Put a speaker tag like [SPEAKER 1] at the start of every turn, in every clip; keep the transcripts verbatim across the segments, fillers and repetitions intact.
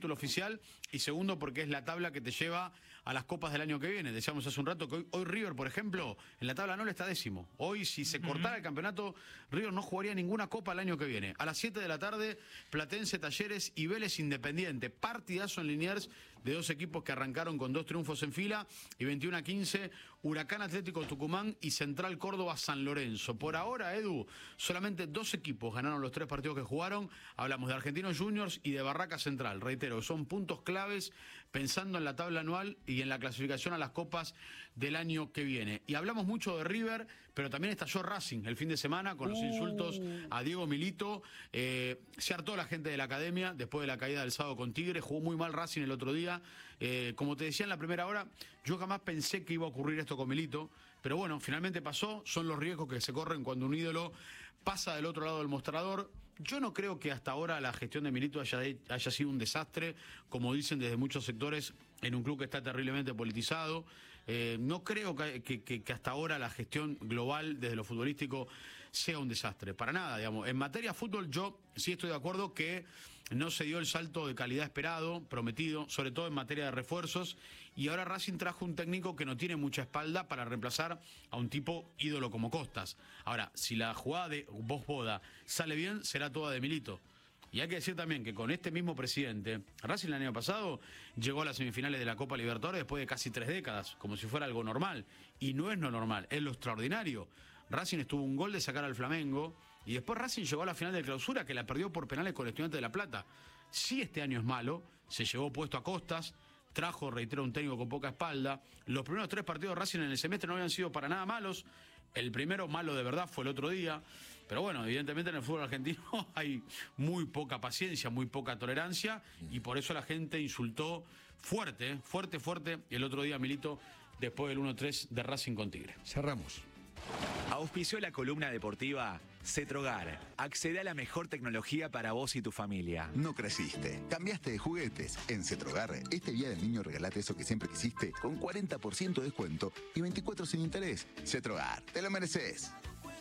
[SPEAKER 1] título oficial, y segundo porque es la tabla que te lleva a las copas del año que viene. Decíamos hace un rato que hoy, hoy River, por ejemplo, en la tabla no está décimo. Hoy, si se cortara el campeonato, River no jugaría ninguna copa el año que viene. A las siete de la tarde, Platense Talleres y Vélez Independiente. Partidazo en Liniers de dos equipos que arrancaron con dos triunfos en fila, y veintiuno a quince, Huracán Atlético Tucumán y Central Córdoba San Lorenzo. Por ahora, Edu, solamente dos equipos ganaron los tres partidos que jugaron. Hablamos de Argentinos Juniors y de Barraca Central. Reitero, son puntos claves pensando en la tabla anual y en la clasificación a las copas del año que viene. Y hablamos mucho de River, pero también estalló Racing el fin de semana con los uh. insultos a Diego Milito. Eh, se hartó la gente de la academia después de la caída del sábado con Tigre. Jugó muy mal Racing el otro día. Eh, como te decía en la primera hora, yo jamás pensé que iba a ocurrir esto con Milito, pero bueno, finalmente pasó. Son los riesgos que se corren cuando un ídolo pasa del otro lado del mostrador. Yo no creo que hasta ahora la gestión de Milito haya, haya sido un desastre, como dicen desde muchos sectores, en un club que está terriblemente politizado. Eh, no creo que, que, que hasta ahora la gestión global desde lo futbolístico sea un desastre, para nada, digamos. En materia de fútbol yo sí estoy de acuerdo que no se dio el salto de calidad esperado, prometido, sobre todo en materia de refuerzos, y ahora Racing trajo un técnico que no tiene mucha espalda para reemplazar a un tipo ídolo como Costas. Ahora, si la jugada de Vos Boda sale bien, será toda de Milito. Y hay que decir también que con este mismo presidente, Racing el año pasado llegó a las semifinales de la Copa Libertadores después de casi tres décadas, como si fuera algo normal. Y no es lo normal, es lo extraordinario. Racing estuvo un gol de sacar al Flamengo, y después Racing llegó a la final de Clausura, que la perdió por penales con el Estudiantes de La Plata. Sí, este año es malo, se llevó puesto a Costas, trajo, reitero, un técnico con poca espalda. Los primeros tres partidos de Racing en el semestre no habían sido para nada malos. El primero malo de verdad fue el otro día. Pero bueno, evidentemente en el fútbol argentino hay muy poca paciencia, muy poca tolerancia, y por eso la gente insultó fuerte, fuerte, fuerte el otro día a Milito después del uno tres de Racing con Tigre.
[SPEAKER 2] Cerramos.
[SPEAKER 3] Auspició la columna deportiva Cetrogar. Accede a la mejor tecnología para vos y tu familia.
[SPEAKER 4] No creciste, cambiaste de juguetes. En Cetrogar, este día del niño regalate eso que siempre quisiste con cuarenta por ciento de descuento y veinticuatro sin interés. Cetrogar, te lo mereces.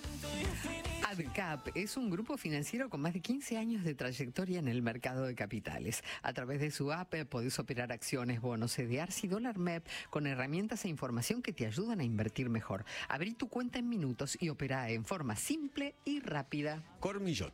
[SPEAKER 5] AdCap es un grupo financiero con más de quince años de trayectoria en el mercado de capitales. A través de su app podés operar acciones, bonos, C D Rs y dólar M E P con herramientas e información que te ayudan a invertir mejor. Abrí tu cuenta en minutos y opera en forma simple y rápida.
[SPEAKER 2] Cormillot.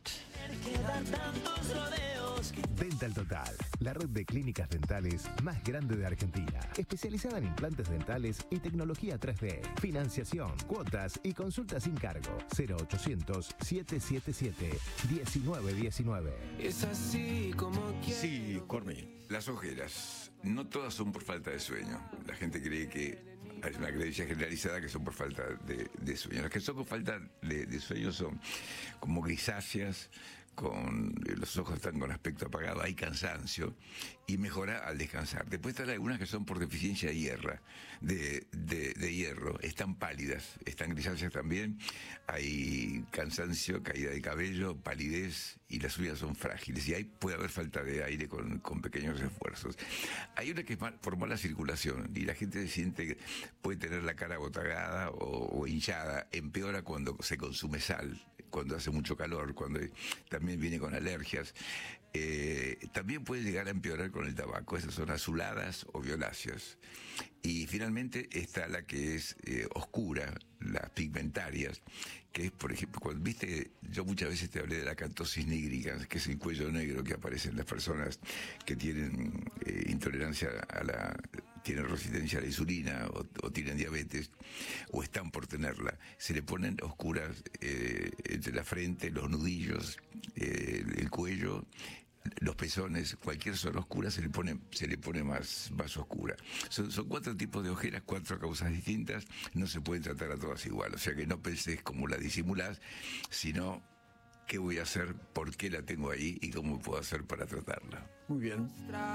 [SPEAKER 6] Dental Total, la red de clínicas dentales más grande de Argentina, especializada en implantes dentales y tecnología tres D, financiación, cuotas y consultas sin cargo. Cero ochocientos, siete siete siete, diecinueve diecinueve.
[SPEAKER 7] Es así como quiero.
[SPEAKER 2] Sí, Cormillot.
[SPEAKER 8] Las ojeras, no todas son por falta de sueño. La gente cree que hay una creencia generalizada que son por falta de, de sueño. Las que son por falta de, de sueño son como grisáceas, con los ojos están con aspecto apagado, hay cansancio y mejora al descansar. Después están algunas que son por deficiencia de hierro, de, de, de hierro, están pálidas, están grisáceas también, hay cansancio, caída de cabello, palidez y las uñas son frágiles y ahí puede haber falta de aire con, con pequeños esfuerzos. Hay una que es por mala circulación y la gente siente que puede tener la cara botagada o, o hinchada, empeora cuando se consume sal, cuando hace mucho calor, cuando también también viene con alergias. Eh, también puede llegar a empeorar con el tabaco. Esas son azuladas o violáceas. Y finalmente está la que es eh, oscura, las pigmentarias, que es, por ejemplo, cuando viste, yo muchas veces te hablé de la acantosis nígrica, que es el cuello negro que aparece en las personas que tienen eh, intolerancia a la, tienen resistencia a la insulina o, o tienen diabetes o están por tenerla. Se le ponen oscuras eh, entre la frente, los nudillos, eh, el, el cuello, los pezones, cualquier zona oscura se le pone, se le pone más, más oscura. Son, son cuatro tipos de ojeras, cuatro causas distintas, no se pueden tratar a todas igual, o sea que no penses cómo la disimulás, sino qué voy a hacer, por qué la tengo ahí y cómo puedo hacer para tratarla.
[SPEAKER 2] Muy bien.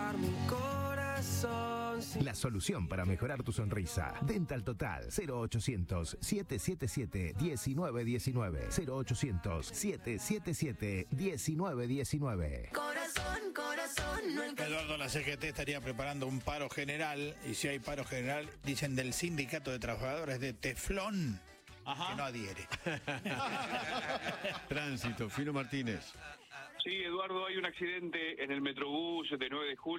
[SPEAKER 6] La solución para mejorar tu sonrisa. Dental Total, cero ochocientos, siete siete siete, diecinueve diecinueve. cero ochocientos, siete siete siete, diecinueve diecinueve.
[SPEAKER 7] Corazón, corazón, no enca-
[SPEAKER 9] Eduardo, la C G T estaría preparando un paro general, y si hay paro general, dicen del Sindicato de Trabajadores de Teflón, Ajá. que no adhiere.
[SPEAKER 2] Tránsito, Fino Martínez.
[SPEAKER 10] Sí, Eduardo, hay un accidente en el Metrobús de nueve de julio.